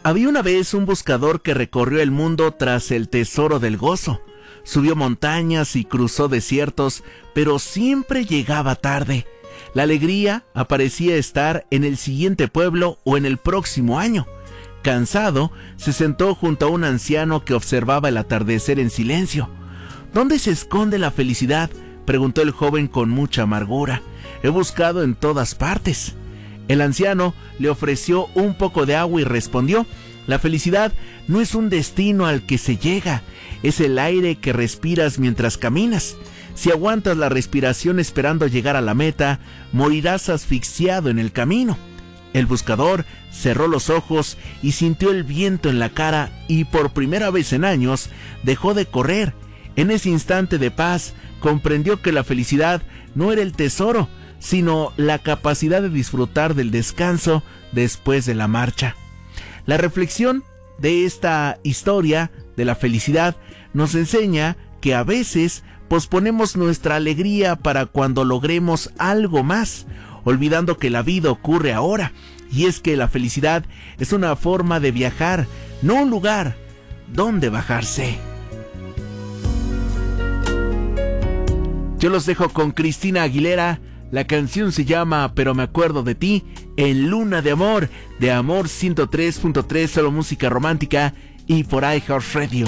Había una vez un buscador que recorrió el mundo tras el tesoro del gozo. Subió montañas y cruzó desiertos, pero siempre llegaba tarde. La alegría parecía estar en el siguiente pueblo o en el próximo año. Cansado, se sentó junto a un anciano que observaba el atardecer en silencio. ¿Dónde se esconde la felicidad?, preguntó el joven con mucha amargura. He buscado en todas partes. El anciano le ofreció un poco de agua y respondió: la felicidad no es un destino al que se llega, es el aire que respiras mientras caminas. Si aguantas la respiración esperando llegar a la meta, morirás asfixiado en el camino. El buscador cerró los ojos y sintió el viento en la cara y por primera vez en años dejó de correr. En ese instante de paz comprendió que la felicidad no era el tesoro, sino la capacidad de disfrutar del descanso después de la marcha. La reflexión de esta historia de la felicidad nos enseña que a veces posponemos nuestra alegría para cuando logremos algo más, olvidando que la vida ocurre ahora. Y es que la felicidad es una forma de viajar, no un lugar donde bajarse. Yo los dejo con Cristina Aguilera. La canción se llama Pero me acuerdo de ti, en Luna de Amor 103.3, solo música romántica y por iHeartRadio.